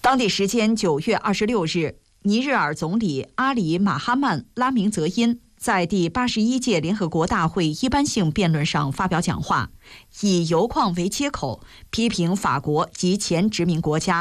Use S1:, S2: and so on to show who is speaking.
S1: 当地时间9月26日，尼日尔总理阿里·马哈曼·拉明泽因在第81届联合国大会一般性辩论上发表讲话，以油矿为接口，批评法国及前殖民国家